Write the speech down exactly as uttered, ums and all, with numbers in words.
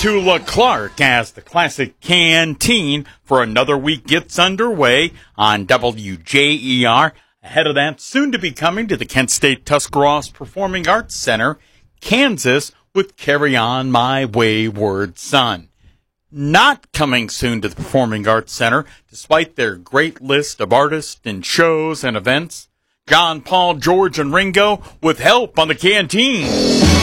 Petula Clark as the classic Canteen for another week gets underway on W J E R. Ahead of that, soon to be coming to the Kent State Tuscarawas Performing Arts Center, Kansas, with Carry On My Wayward Son. Not coming soon to the Performing Arts Center, despite their great list of artists and shows and events, John, Paul, George, and Ringo with help on the Canteen.